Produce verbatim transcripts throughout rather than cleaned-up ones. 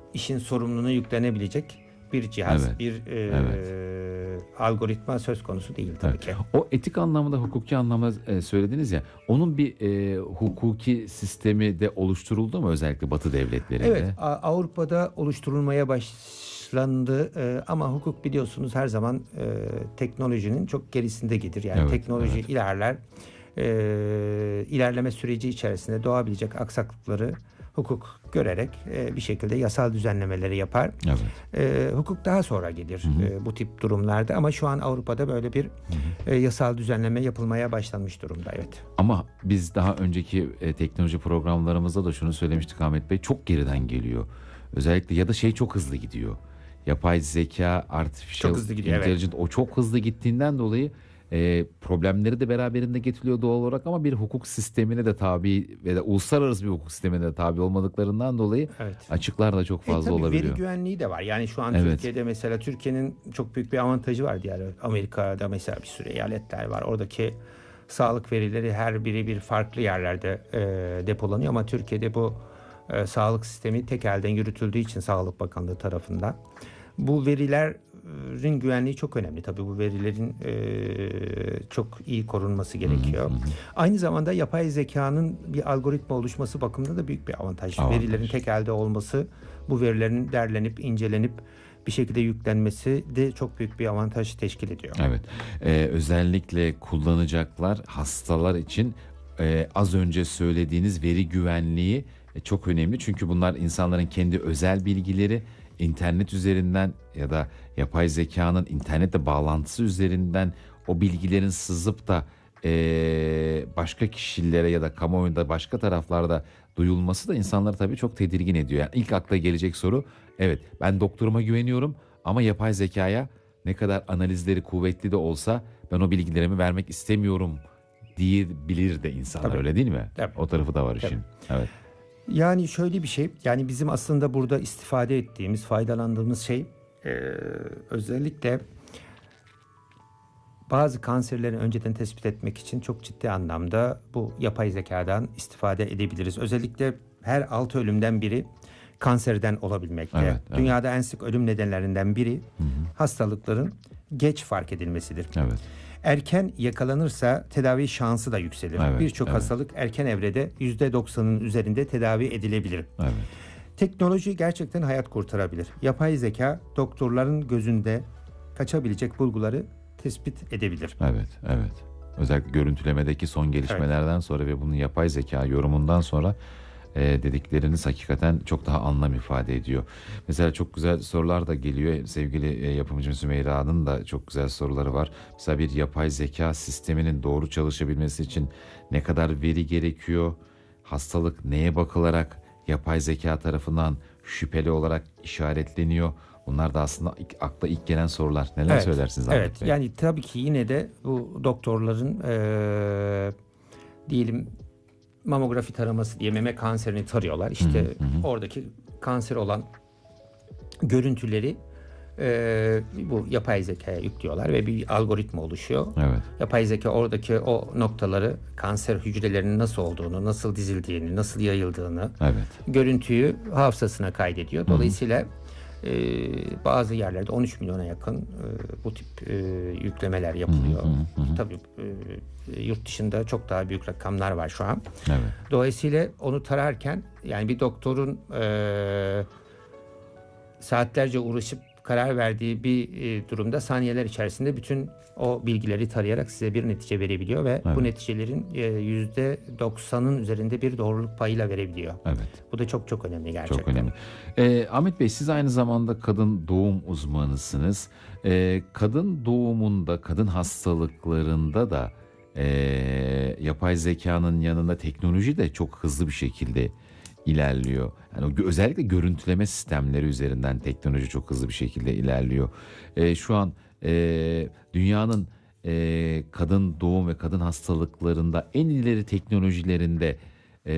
işin sorumluluğunu yüklenebilecek bir cihaz, Evet, bir e, evet. algoritma söz konusu değil tabii Evet. ki. O etik anlamda, hukuki anlamda e, söylediniz ya, onun bir e, hukuki sistemi de oluşturuldu mu özellikle Batı devletlerinde? Evet, A- Avrupa'da oluşturulmaya başlandı e, ama hukuk biliyorsunuz her zaman e, teknolojinin çok gerisinde gelir. Yani Evet, teknoloji evet. ilerler, e, ilerleme süreci içerisinde doğabilecek aksaklıkları hukuk görerek e, bir şekilde yasal düzenlemeleri yapar. Evet. E, hukuk daha sonra gelir Hı hı. e, bu tip durumlarda ama şu an Avrupa'da böyle bir Hı hı. e, yasal düzenleme yapılmaya başlanmış durumda. Evet. Ama biz daha önceki e, teknoloji programlarımızda da şunu söylemiştik Ahmet Bey, çok geriden geliyor. Özellikle ya da şey çok hızlı gidiyor. Yapay zeka, artificial Çok hızlı gidiyor, evet. intelligence, o çok hızlı gittiğinden dolayı e, problemleri de beraberinde getiriyor doğal olarak, ama bir hukuk sistemine de tabi ve de uluslararası bir hukuk sistemine de tabi olmadıklarından dolayı Evet. açıklar da çok E fazla tabii olabiliyor. veri güvenliği de var. Yani şu an Evet. Türkiye'de mesela Türkiye'nin çok büyük bir avantajı var diğer Amerika'da mesela bir sürü eyaletler var. Oradaki sağlık verileri her biri bir farklı yerlerde e, depolanıyor ama Türkiye'de bu e, sağlık sistemi tek elden yürütüldüğü için Sağlık Bakanlığı tarafından bu verilerin güvenliği çok önemli. Tabii bu verilerin e, çok iyi korunması gerekiyor. Hı hı. Aynı zamanda yapay zekanın bir algoritma oluşması bakımında da büyük bir avantaj. Avantaj. Verilerin tek elde olması, bu verilerin derlenip, incelenip bir şekilde yüklenmesi de çok büyük bir avantaj teşkil ediyor. Evet. Ee, özellikle kullanacaklar, hastalar için e, az önce söylediğiniz veri güvenliği e, çok önemli. Çünkü bunlar insanların kendi özel bilgileri, internet üzerinden ya da yapay zekanın internetle bağlantısı üzerinden o bilgilerin sızıp da e, başka kişilere ya da kamuoyunda başka taraflarda duyulması da insanları tabii çok tedirgin ediyor. Yani ilk akla gelecek soru, evet ben doktoruma güveniyorum ama yapay zekaya ne kadar analizleri kuvvetli de olsa ben o bilgilerimi vermek istemiyorum diyebilir de insanlar, Tabii. öyle değil mi? Tabii. O tarafı da var işin. Evet. Yani şöyle bir şey, yani bizim aslında burada istifade ettiğimiz, faydalandığımız şey e, özellikle bazı kanserleri önceden tespit etmek için çok ciddi anlamda bu yapay zekadan istifade edebiliriz. Özellikle her altı ölümden biri kanserden olabilmekte. Evet, evet. Dünyada en sık ölüm nedenlerinden biri Hı hı. hastalıkların geç fark edilmesidir. Evet. Erken yakalanırsa tedavi şansı da yükselir. Evet, Birçok evet. hastalık erken evrede yüzde doksanın üzerinde tedavi edilebilir. Evet. Teknoloji gerçekten hayat kurtarabilir. Yapay zeka doktorların gözünde kaçabilecek bulguları tespit edebilir. Evet, evet. Özellikle görüntülemedeki son gelişmelerden sonra ve bunun yapay zeka yorumundan sonra e, dedikleriniz hakikaten çok daha anlam ifade ediyor. Mesela çok güzel sorular da geliyor. Sevgili e, yapımcım Sümeyra'nın da çok güzel soruları var. Mesela bir yapay zeka sisteminin doğru çalışabilmesi için ne kadar veri gerekiyor? Hastalık neye bakılarak yapay zeka tarafından şüpheli olarak işaretleniyor? Bunlar da aslında ilk, akla ilk gelen sorular. Neler Evet, söylersiniz Ahmet evet. Bey? Yani tabii ki yine de bu doktorların eee, diyelim mamografi taraması diye meme kanserini tarıyorlar. İşte Hı hı, hı. oradaki kanser olan görüntüleri eee, bu yapay zekaya yüklüyorlar ve bir algoritma oluşuyor. Evet. Yapay zeka oradaki o noktaları, kanser hücrelerinin nasıl olduğunu, nasıl dizildiğini, nasıl yayıldığını, Evet. görüntüyü hafızasına kaydediyor. Dolayısıyla e, bazı yerlerde on üç milyona yakın e, bu tip e, yüklemeler yapılıyor. Hı hı, hı hı. Tabii e, yurt dışında çok daha büyük rakamlar var şu an. Evet. Dolayısıyla onu tararken yani bir doktorun e, saatlerce uğraşıp karar verdiği bir e, durumda saniyeler içerisinde bütün o bilgileri tarayarak size bir netice verebiliyor ve Evet. bu neticelerin e, yüzde doksanın üzerinde bir doğruluk payıyla verebiliyor. Evet. Bu da çok çok önemli gerçekten. Çok önemli. Ee, Ahmet Bey, siz aynı zamanda kadın doğum uzmanısınız. Ee, kadın doğumunda, kadın hastalıklarında da e, yapay zekanın yanında teknoloji de çok hızlı bir şekilde ilerliyor. Yani o gö- özellikle görüntüleme sistemleri üzerinden teknoloji çok hızlı bir şekilde ilerliyor. Ee, şu an e, dünyanın e, kadın doğum ve kadın hastalıklarında en ileri teknolojilerinde e,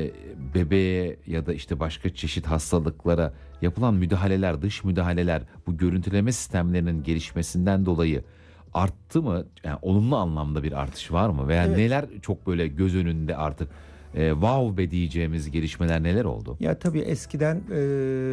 bebeğe ya da işte başka çeşit hastalıklara yapılan müdahaleler, dış müdahaleler bu görüntüleme sistemlerinin gelişmesinden dolayı arttı mı? Yani olumlu anlamda bir artış var mı? Veya Evet. neler çok böyle göz önünde artık e, wow be diyeceğimiz gelişmeler neler oldu? Ya tabii eskiden e,